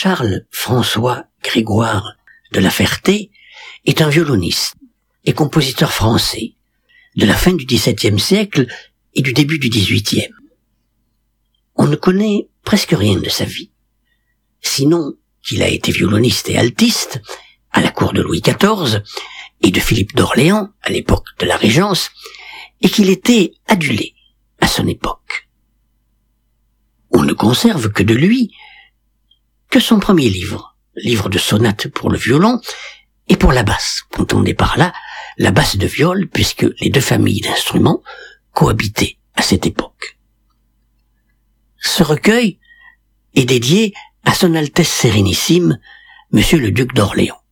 Charles-François Grégoire de La Ferté est un violoniste et compositeur français de la fin du XVIIe siècle et du début du XVIIIe. On ne connaît presque rien de sa vie, sinon qu'il a été violoniste et altiste à la cour de Louis XIV et de Philippe d'Orléans à l'époque de la Régence, et qu'il était adulé à son époque. On ne conserve que de lui que son premier livre de sonates pour le violon et pour la basse. Entendez par là la basse de viol, puisque les deux familles d'instruments cohabitaient à cette époque. Ce recueil est dédié à son Altesse Sérénissime, Monsieur le Duc d'Orléans.